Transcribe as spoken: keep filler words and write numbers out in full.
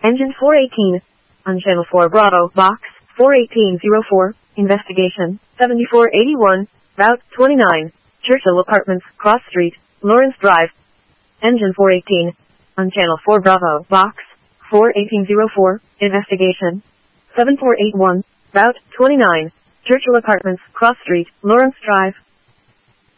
Engine four eighteen. On Channel four Bravo, Box four eighteen oh four, Investigation, seventy-four eighty-one, Route twenty-nine, Churchill Apartments, Cross Street, Lawrence Drive. Engine four eighteen. On Channel four Bravo, Box four eighteen oh four, Investigation, seventy-four eighty-one, Route twenty-nine, Churchill Apartments, Cross Street, Lawrence Drive.